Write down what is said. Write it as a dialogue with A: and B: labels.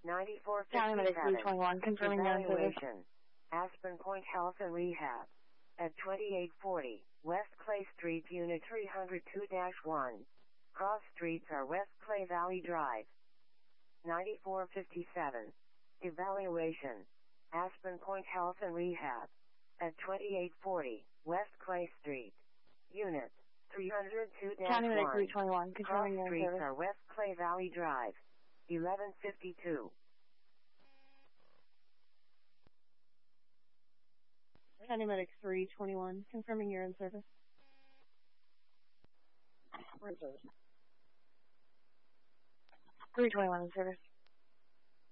A: County Medic 321, confirming your service.
B: Evaluation. Aspen Point Health and Rehab. At 2840 West Clay Street, Unit 302-1. Cross streets are West Clay Valley Drive. 9457. Evaluation. Aspen Point Health and Rehab. At 2840 West Clay Street. Unit 302-1.
A: County Medic 321, confirming your
B: Cross streets
A: service.
B: are West Clay Valley Drive. 1152.
A: County Medic 321, confirming you're in service. We're in service. 321 in service.